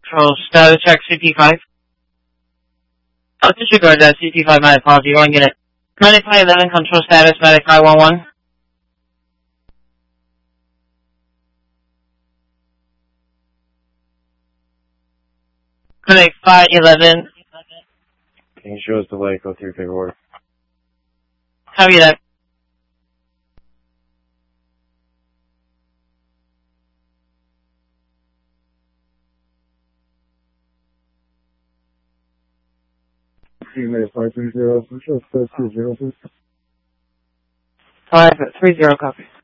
Control status check CP5. Disregard that CP5, my apology, 1 unit. Medic 511, control status, Medic 511. Medic 511. Can you show us the way, go through paperwork? Copy that. Medic 530, 206. 530, copy.